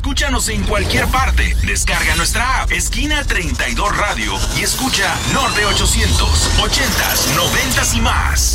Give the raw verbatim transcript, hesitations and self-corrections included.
Escúchanos en cualquier parte. Descarga nuestra app, Esquina treinta y dos Radio, y escucha Norte ochocientos, ochentas, noventas y más.